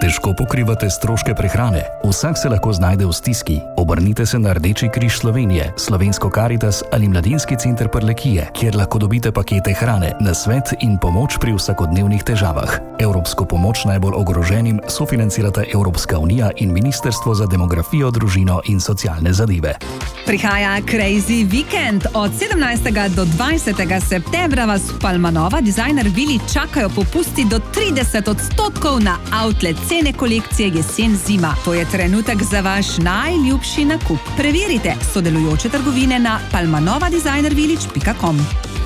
Težko pokrivate stroške prehrane? Vsak se lahko znajde v stiski. Obrnite se na Rdeči križ Slovenije, Slovensko Karitas ali Mladinski center Prlekije, kjer lahko dobite pakete hrane, nasvet in pomoč pri vsakodnevnih težavah. Evropsko pomoč najbolj ogroženim sofinancirata Evropska unija in Ministrstvo za demografijo, družino in socialne zadeve. Prihaja Crazy Weekend. Od 17. do 20. septembra vas v Palmanova Designer Village čakajo popusti do 30% na outlet cene kolekcije jesen-zima. To je trenutek za vaš najljubši nakup. Preverite sodelujoče trgovine na palmanovadesignervillage.com.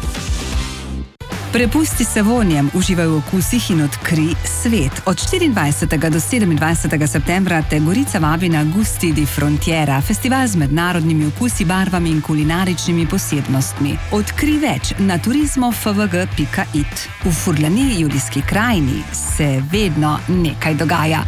Prepusti se vonjem, uživaj v okusih in odkrij svet. Od 24. do 27. septembra te Gorica vabi na Gusti di Frontiera, festival z mednarodnimi okusi, barvami in kulinaričnimi posebnostmi. Odkrij več na turizmofvg.it. V Furlani, Julijski krajini, se vedno nekaj dogaja.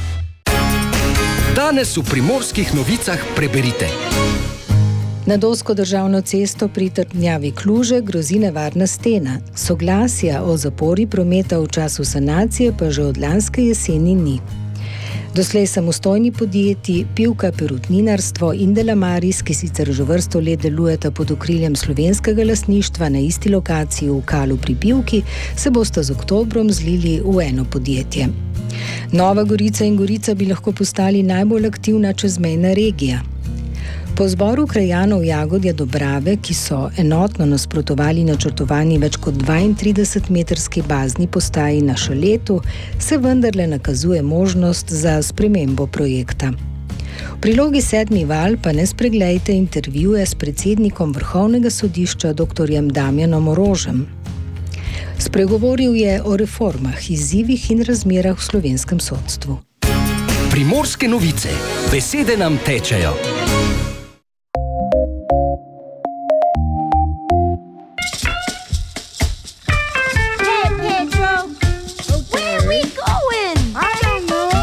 Danes v Primorskih novicah preberite. Na Dolsko državno cesto pri trdnjavi Kluže grozi nevarna stena. Soglasja o zapori prometa v času sanacije pa že od lanske jeseni ni. Doslej samostojni podjetji Pivka perutninarstvo in Delamaris, ki sicer že vrsto let delujeta pod okriljem slovenskega lastništva na isti lokaciji v Kalu pri Pivki, se bosta z oktobrom zlili v eno podjetje. Nova Gorica in Gorica bi lahko postali najbolj aktivna čezmejna regija. Po zboru krajanov Jagodja Dobrave, ki so enotno nasprotovali načrtovani več kot 32-metrski bazni postaji na Šaletu, se vendarle nakazuje možnost za spremembo projekta. V prilogi 7. val pa ne spreglejte intervjuje s predsednikom Vrhovnega sodišča dr. Damjanom Orožem. Spregovoril je o reformah, izzivih in razmerah v slovenskem sodstvu. Primorske novice. Besede nam tečejo.